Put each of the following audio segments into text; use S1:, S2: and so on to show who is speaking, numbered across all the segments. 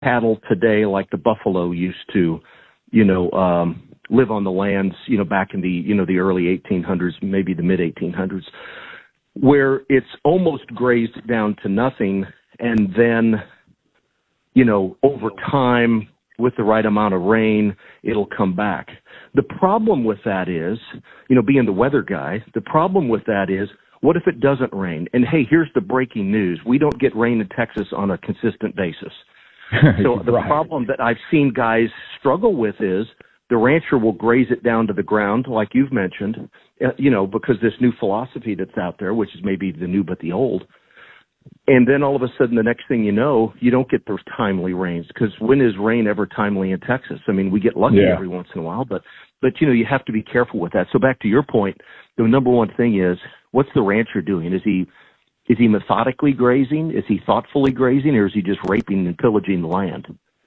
S1: cattle today like the buffalo used to, live on the lands, back in the early 1800s, maybe the mid 1800s, where it's almost grazed down to nothing. And then, over time, with the right amount of rain, it'll come back. The problem with that is, being the weather guy, the problem with that is, what if it doesn't rain? And hey, here's the breaking news. We don't get rain in Texas on a consistent basis. So the problem that I've seen guys struggle with is the rancher will graze it down to the ground, like you've mentioned, because this new philosophy that's out there, which is maybe the new but the old. And then all of a sudden, the next thing you know, you don't get those timely rains, because when is rain ever timely in Texas? I mean, we get lucky every once in a while, but you have to be careful with that. So back to your point, the number one thing is, what's the rancher doing? Is he methodically grazing? Is he thoughtfully grazing, or is he just raping and pillaging the land?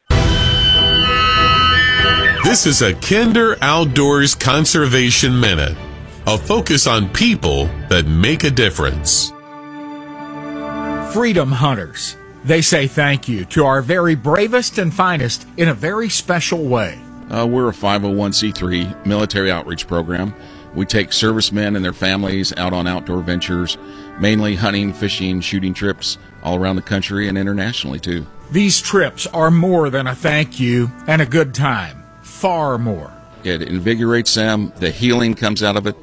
S2: This is a Kinder Outdoors Conservation Minute, a focus on people that make a difference.
S3: Freedom Hunters. They say thank you to our very bravest and finest in a very special way.
S4: We're a 501c3 military outreach program. We take servicemen and their families out on outdoor ventures, mainly hunting, fishing, shooting trips all around the country and internationally too.
S3: These trips are more than a thank you and a good time. Far more.
S4: It invigorates them. The healing comes out of it.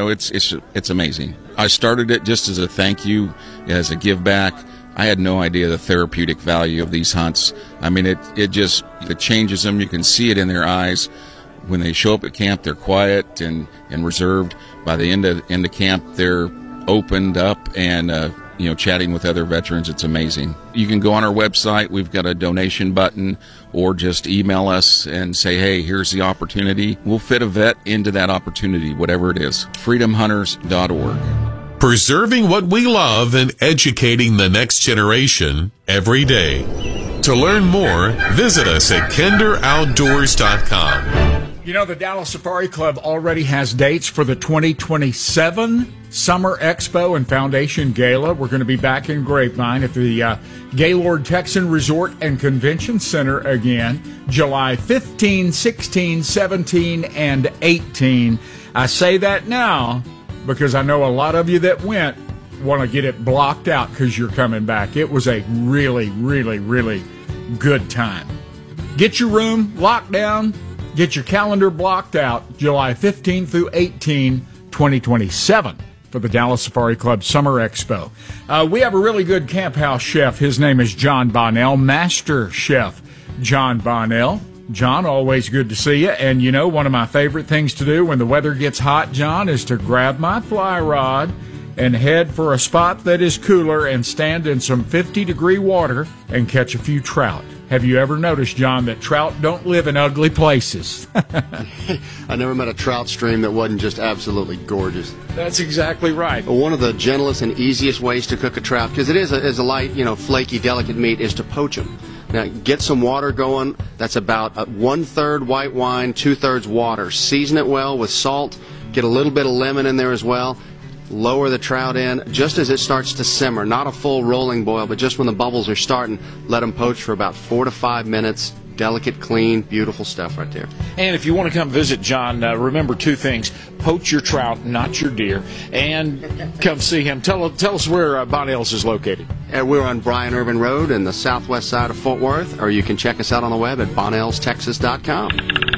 S4: It's amazing. I started it just as a thank you, as a give back. I had no idea the therapeutic value of these hunts. I mean, it changes them. You can see it in their eyes. When they show up at camp, they're quiet and reserved. By the end of camp, they're opened up and chatting with other veterans. It's amazing. You can go on our website. We've got a donation button, or just email us and say, hey, here's the opportunity. We'll fit a vet into that opportunity, whatever it is. freedomhunters.org.
S2: Preserving what we love and educating the next generation every day. To learn more, visit us at kinderoutdoors.com.
S3: The Dallas Safari Club already has dates for the 2027 Summer Expo and Foundation Gala. We're going to be back in Grapevine at the Gaylord Texan Resort and Convention Center again, July 15, 16, 17, and 18. I say that now because I know a lot of you that went want to get it blocked out because you're coming back. It was a really, really, really good time. Get your room locked down. Get your calendar blocked out, July 15 through 18, 2027, for the Dallas Safari Club Summer Expo. We have a really good camp house chef. His name is John Bonnell, Master Chef John Bonnell. John, always good to see you. And, one of my favorite things to do when the weather gets hot, John, is to grab my fly rod and head for a spot that is cooler and stand in some 50-degree water and catch a few trout. Have you ever noticed, John, that trout don't live in ugly places?
S5: I never met a trout stream that wasn't just absolutely gorgeous.
S3: That's exactly right.
S5: One of the gentlest and easiest ways to cook a trout, because it is a light, flaky, delicate meat, is to poach them. Now, get some water going. That's about 1/3 white wine, 2/3 water. Season it well with salt. Get a little bit of lemon in there as well. Lower the trout in just as it starts to simmer. Not a full rolling boil, but just when the bubbles are starting, let them poach for about 4 to 5 minutes. Delicate, clean, beautiful stuff right there.
S6: And if you want to come visit John, remember 2 things. Poach your trout, not your deer. And come see him. Tell us where Bonnell's is located.
S5: We're on Bryan Irvin Road in the southwest side of Fort Worth, or you can check us out on the web at bonnellstexas.com.